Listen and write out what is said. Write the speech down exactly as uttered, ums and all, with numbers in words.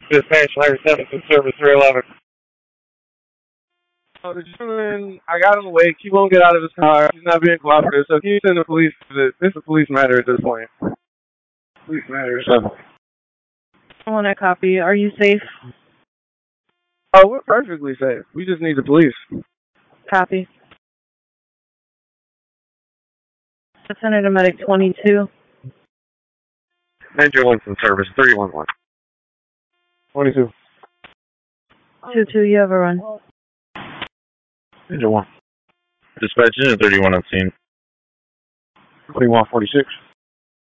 Dispatch Higher seventh and Service three eleven. Oh, the gentleman, I got him away. He won't get out of his car. He's not being cooperative. So can you send the police to this? This is a police matter at this point. Police matter. So. I want to copy. Are you safe? Oh, we're perfectly safe. We just need the police. Copy. Senator Medic twenty-two. Ninja one from Service three one one. twenty-two. two two, you have a run. Ninja one. Dispatch Ninja thirty-one on scene. twenty-one forty-six.